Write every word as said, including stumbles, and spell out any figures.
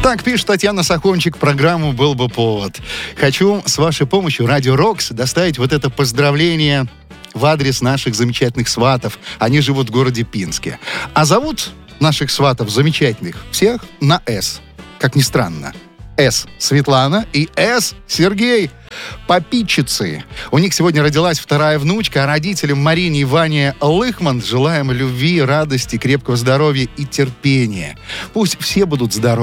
Так пишет Татьяна Сахончик, программу «Был бы повод». Хочу с вашей помощью, Радио Рокс, доставить вот это поздравление в адрес наших замечательных сватов. Они живут в городе Пинске. А зовут наших сватов замечательных всех на «С». Как ни странно. С. Светлана и С. Сергей. Попитчицы. У них сегодня родилась вторая внучка, а родителям Марине и Ване Лыхман желаем любви, радости, крепкого здоровья и терпения. Пусть все будут здоровы.